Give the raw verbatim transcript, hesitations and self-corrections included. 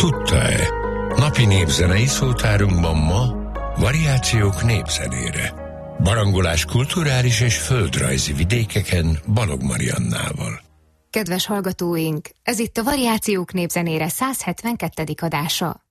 Tudta-e? Napi népzenei szótárunkban ma variációk népzenére. Barangolás kulturális és földrajzi vidékeken Balog Mariannával. Kedves hallgatóink, ez itt a Variációk népzenére száz hetvenkettedik adása.